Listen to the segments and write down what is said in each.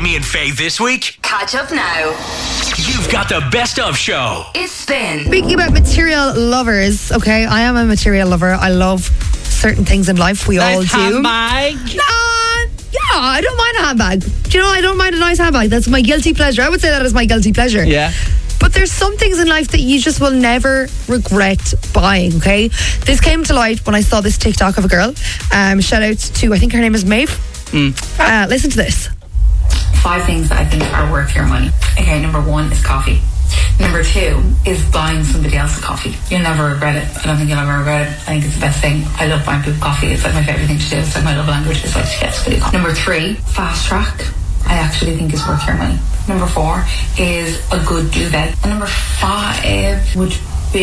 Jamie and Faye this week? Catch up now. You've got the best of show. It's Spin. Speaking about material lovers, okay, I am a material lover. I love certain things in life. We all do. Handbag. Yeah, I don't mind a handbag. Do you know, I don't mind a nice handbag. That's my guilty pleasure. I would say that is my guilty pleasure. Yeah. But there's some things in life that you just will never regret buying, okay? This came to light when I saw this TikTok of a girl. Shout out to, I think her name is Maeve. Listen to this. 5 things that I think are worth your money. Okay, number 1 is coffee. Number 2 is buying somebody else a coffee. You'll never regret it. I don't think you'll ever regret it. I think it's the best thing. I love buying people coffee. It's like my favourite thing to do. It's like my love language. It's like to get somebody coffee. Number 3, fast track. I actually think is worth your money. Number 4 is a good duvet. And number 5 would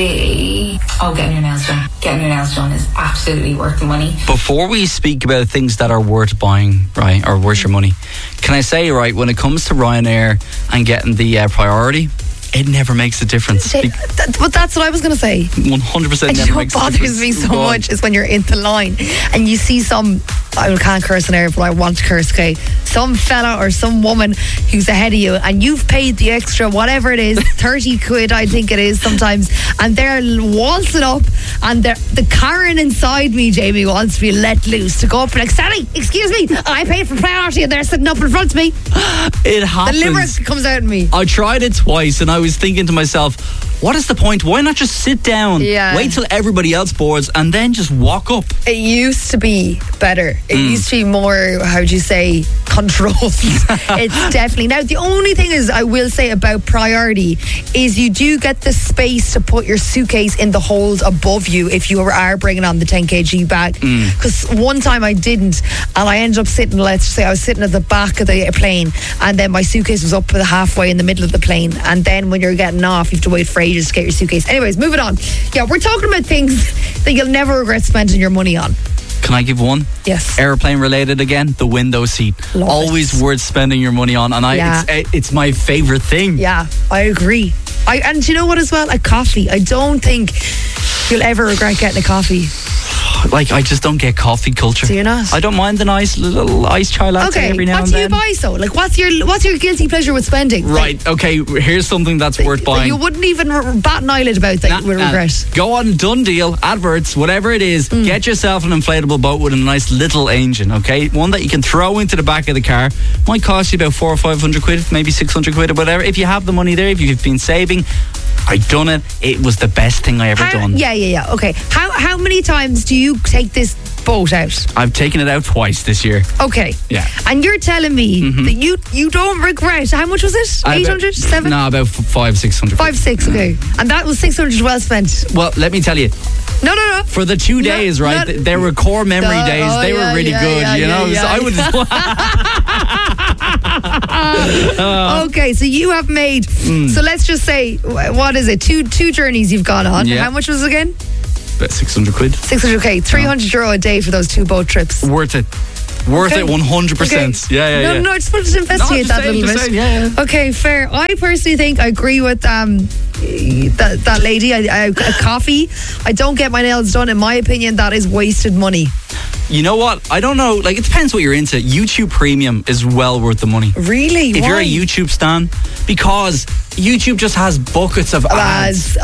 be getting your nails done. Getting your nails done is absolutely worth the money. Before we speak about things that are worth buying, right, or worth your money, can I say, right, when it comes to Ryanair and getting the priority, it never makes a difference. But that's what I was going to say. 100% And never what makes a difference. bothers me so much is when you're in the line and you see some, I can't curse in air, but I want to curse, okay? Some fella or some woman who's ahead of you and you've paid the extra, whatever it is, 30 quid, I think it is sometimes, and they're waltzing up and the Karen inside me, Jamie, wants to be let loose to go up and like, Sally, excuse me, I paid for priority and they're sitting up in front of me. It happens. The limerick comes out in me. I tried it twice and I was thinking to myself, what is the point? Why not just sit down, wait till everybody else boards and then just walk up? It used to be better. It used to be more, how would you say, controlled. It's definitely. Now, the only thing is, I will say about priority is you do get the space to put your suitcase in the hold above you if you are bringing on the 10 kg bag. Because one time I didn't, and I ended up sitting, let's say I was sitting at the back of the plane, and then my suitcase was up halfway in the middle of the plane, and then when you're getting off, you have to wait for ages to get your suitcase. Anyways, moving on. Yeah, we're talking about things that you'll never regret spending your money on. Can I give one? Yes. Airplane related again, the window seat. Love Always it. worth spending your money on, and it's my favourite thing. Yeah, I agree. And do you know what as well? A coffee. I don't think you'll ever regret getting a coffee. Like, I just don't get coffee culture. Do you not? I don't mind the nice little iced chai latte every now and then. What do you buy so? Like, what's your guilty pleasure with spending? Right, okay, here's something that's worth buying. You wouldn't even bat an eyelid about that you would regret. Go on, done deal, adverts, whatever it is, get yourself an inflatable boat with a nice little engine, okay? One that you can throw into the back of the car. Might cost you about 400 or 500 quid, maybe 600 quid or whatever. If you have the money there, if you've been saving, I done it. It was the best thing I ever done. Yeah. Okay. How many times do you take this boat out? I've taken it out twice this year. Okay. Yeah. And you're telling me that you don't regret. How much was it? 800? 7? No, about 500-600. 5-6. Okay. And that was 600 well spent. Well, let me tell you. No. For the 2 days, right? They were core memory days. They were really good, you know. So I would. Okay, so you have made. So let's just say, what is it? Two journeys you've gone on. Yeah. How much was it again? About 600 quid. 600. Okay, 300 euro a day for those 2 boat trips. Worth it. Worth it 100%. Okay. Yeah. No, I just wanted to investigate that a little bit. Yeah. Okay, fair. I personally think I agree with that lady. A coffee. I don't get my nails done. In my opinion, that is wasted money. You know what? I don't know. Like, it depends what you're into. YouTube Premium is well worth the money. Really? If you're a YouTube stan, because YouTube just has buckets of ads.